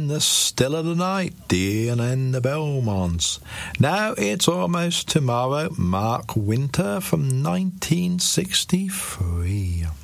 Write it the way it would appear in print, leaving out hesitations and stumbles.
the still of the night, Dean and the Belmonts. Now it's almost tomorrow, Mark Winter from 1963.